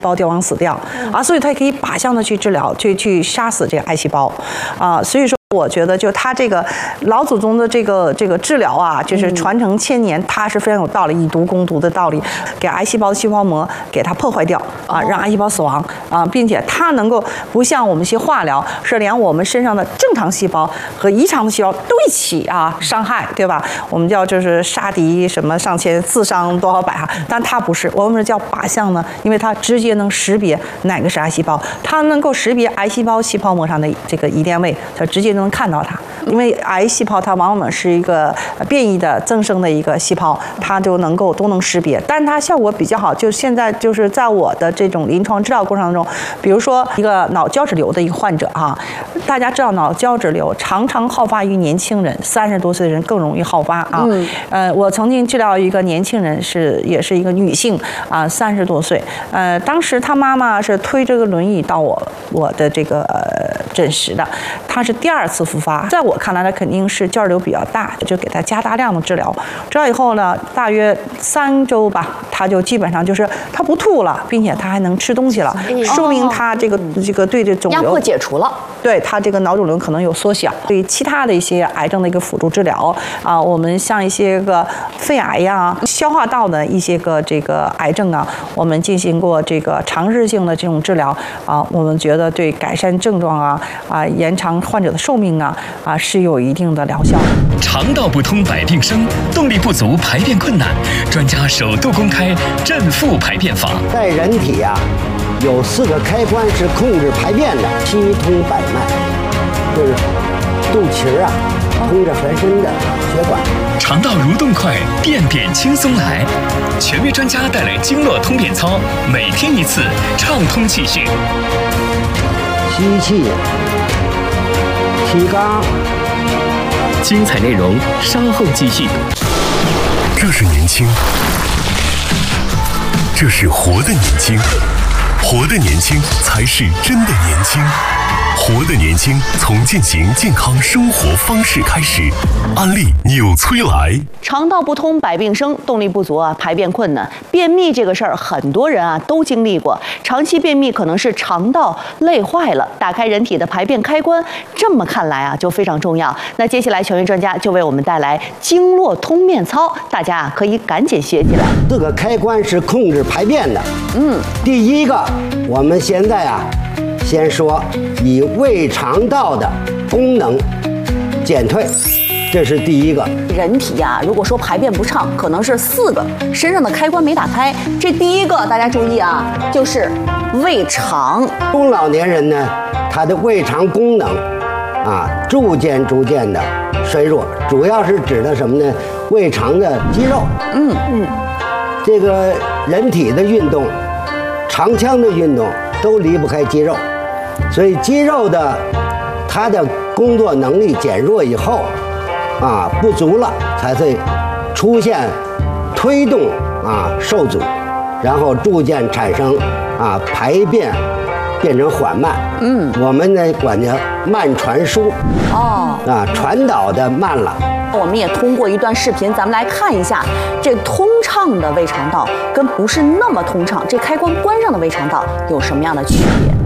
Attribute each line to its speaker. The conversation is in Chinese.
Speaker 1: 胞凋亡死掉啊，所以它可以靶向的去治疗，去杀死这个癌细胞啊，所以说。我觉得，就他这个老祖宗的这个治疗啊，就是传承千年，它是非常有道理，以毒攻毒的道理，给癌细胞的细胞膜给它破坏掉啊，让癌细胞死亡啊，并且它能够不像我们一些化疗，是连我们身上的正常细胞和异常的细胞都一起啊伤害，对吧？我们叫就是杀敌什么上千，自伤多少百哈，但它不是，我们叫靶向呢，因为它直接能识别哪个是癌细胞，它能够识别癌细胞细胞膜上的这个遗电位，它直接能看到它，因为癌细胞它往往是一个变异的增生的一个细胞，它就都能识别，但它效果比较好。就现在就是在我的这种临床治疗过程当中，比如说一个脑胶质瘤的一个患者啊，大家知道脑胶质瘤常常好发于年轻人，30多岁的人更容易好发啊。我曾经治疗一个年轻人也是一个女性啊，30多岁，当时她妈妈是推着个轮椅到我的这个诊室的，她是第2次复发，在我看来呢，肯定是胶质瘤比较大，就给他加大量的治疗。治疗以后呢，大约3周吧，他就基本上就是他不吐了，并且他还能吃东西了，说明他这个对这肿瘤
Speaker 2: 压迫解除了，
Speaker 1: 对他这个脑肿瘤可能有缩小。对于其他的一些癌症的一个辅助治疗啊，我们像一些个肺癌呀、消化道的一些个这个癌症啊，我们进行过这个尝试性的这种治疗啊，我们觉得对改善症状啊，延长患者的寿命啊是有一定的疗效。
Speaker 3: 肠道不通百病生，动力不足排便困难，专家首度公开正负排便法。
Speaker 4: 在人体啊，有4个开关是控制排便的，七通百脉，就是肚脐啊通着全身的血管。
Speaker 3: 肠道蠕动快，便便轻松来。权威专家带来经络通便操，每天1次，畅通气血。
Speaker 4: 吸气，提肛。
Speaker 3: 精彩内容稍后继续。
Speaker 5: 这是年轻，这是活的年轻，活的年轻才是真的年轻。活的年轻，从践行健康生活方式开始。安利纽崔莱。
Speaker 2: 肠道不通百病生，动力不足啊，排便困难。便秘这个事儿，很多人啊都经历过。长期便秘可能是肠道累坏了，打开人体的排便开关。这么看来啊，就非常重要。那接下来，权威专家就为我们带来经络通便操，大家啊可以赶紧学起来。
Speaker 4: 4个开关是控制排便的。第一个，我们现在啊。先说以胃肠道的功能减退，这是第一个。
Speaker 2: 人体呀，如果说排便不畅，可能是4个身上的开关没打开。这第一个大家注意啊，就是胃肠。
Speaker 4: 中老年人呢，他的胃肠功能啊，逐渐的衰弱，主要是指的什么呢？胃肠的肌肉。这个人体的运动，长腔的运动都离不开肌肉。所以肌肉的它的工作能力减弱以后，不足了，才会出现推动受阻，然后逐渐产生排便变成缓慢。我们呢管叫慢传输。传导的慢了。
Speaker 2: 我们也通过一段视频，咱们来看一下这通畅的胃肠道跟不是那么通畅，这开关关上的胃肠道有什么样的区别。